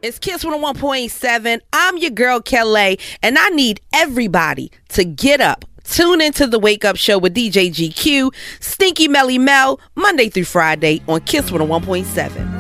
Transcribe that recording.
It's Kiss 101.7. I'm your girl, Kelly, and I need everybody to get up. Tune into the Wake Up Show with DJ GQ, Stinky Melly Mel, Monday through Friday on Kiss 101.7.